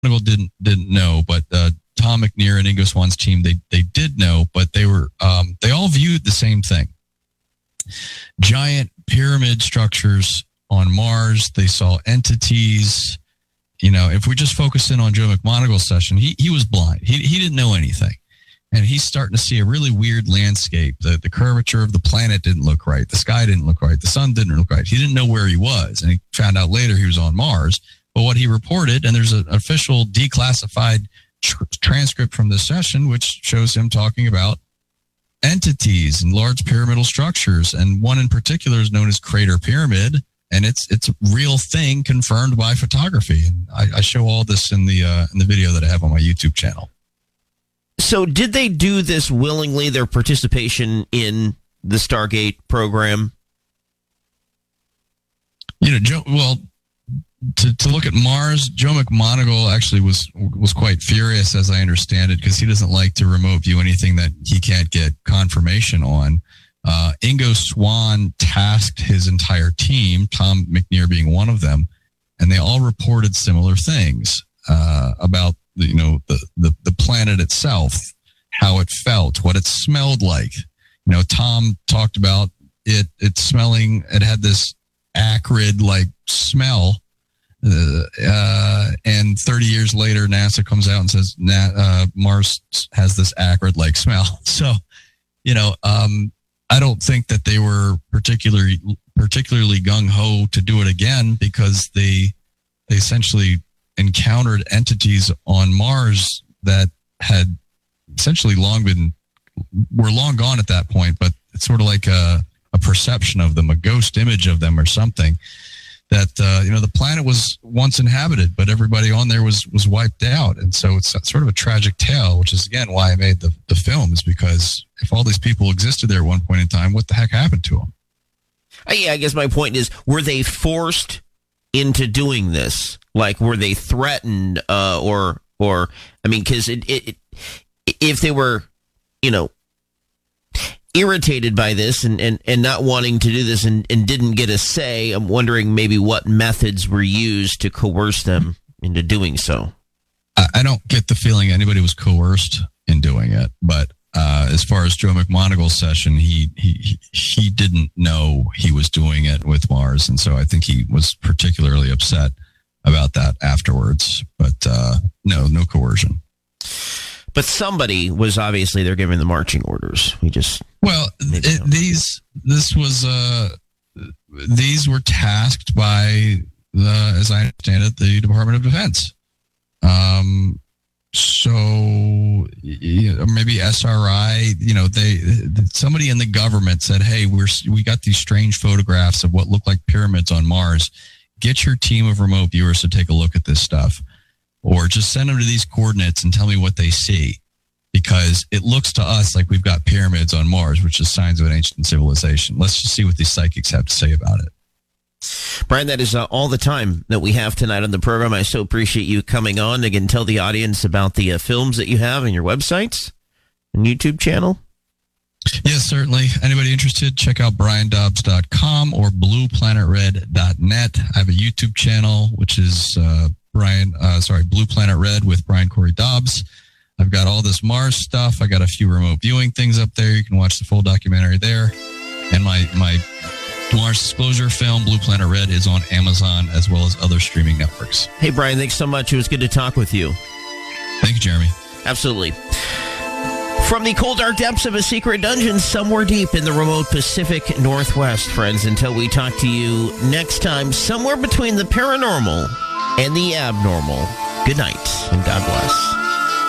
didn't know, but Tom McNear and Ingo Swann's team, they did know, but they all viewed the same thing. Giant pyramid structures on Mars. They saw entities. If we just focus in on Joe McMoneagle's session, he was blind. He didn't know anything. And he's starting to see a really weird landscape. The curvature of the planet didn't look right. The sky didn't look right. The sun didn't look right. He didn't know where he was. And he found out later he was on Mars. But what he reported, and there's an official declassified transcript from this session, which shows him talking about entities and large pyramidal structures. And one in particular is known as Crater Pyramid. And it's a real thing confirmed by photography. And I show all this in the video that I have on my YouTube channel. So did they do this willingly, their participation in the Stargate program? To look at Mars, Joe McMoneagle actually was quite furious, as I understand it, because he doesn't like to remote view anything that he can't get confirmation on. Ingo Swann tasked his entire team, Tom McNear being one of them, and they all reported similar things about the planet itself, how it felt, what it smelled like. Tom talked about it smelling. It had this acrid like smell. And 30 years later, NASA comes out and says Mars has this acrid like smell. So, I don't think that they were particularly gung ho to do it again, because they essentially encountered entities on Mars that had essentially were long gone at that point, but it's sort of like a perception of them, a ghost image of them or something. That, the planet was once inhabited, but everybody on there was wiped out. And so it's sort of a tragic tale, which is, again, why I made the film, is because if all these people existed there at one point in time, what the heck happened to them? Yeah, I guess my point is, were they forced into doing this? Like, were they threatened because if they were, irritated by this and not wanting to do this and didn't get a say, I'm wondering maybe what methods were used to coerce them into doing so. I don't get the feeling anybody was coerced in doing it, but as far as Joe McMoneagle's session, he didn't know he was doing it with Mars, and so I think he was particularly upset about that afterwards. But no coercion. But somebody was obviously, they're giving the marching orders. These were tasked by as I understand it, the Department of Defense. So maybe SRI, somebody in the government said, "Hey, we got these strange photographs of what look like pyramids on Mars. Get your team of remote viewers to take a look at this stuff. Or just send them to these coordinates and tell me what they see. Because it looks to us like we've got pyramids on Mars, which is signs of an ancient civilization. Let's just see what these psychics have to say about it." Brian, that is all the time that we have tonight on the program. I so appreciate you coming on. Again, tell the audience about the films that you have and your websites and YouTube channel. Yes, certainly. Anybody interested, check out briandobbs.com or blueplaneted.net. I have a YouTube channel, which is Blue Planet Red with Brian Corey Dobbs. I've got all this Mars stuff. I got a few remote viewing things up there. You can watch the full documentary there. And my Mars Disclosure film, Blue Planet Red, is on Amazon as well as other streaming networks. Hey, Brian, thanks so much. It was good to talk with you. Thank you, Jeremy. Absolutely. From the cold, dark depths of a secret dungeon somewhere deep in the remote Pacific Northwest, friends, until we talk to you next time, somewhere between the paranormal and the abnormal. Good night, and God bless.